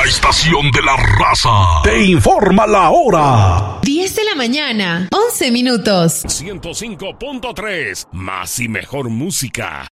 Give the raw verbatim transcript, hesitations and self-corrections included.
estación de la raza te informa la hora. diez de la mañana, once minutos. ciento cinco punto tres, más y mejor música.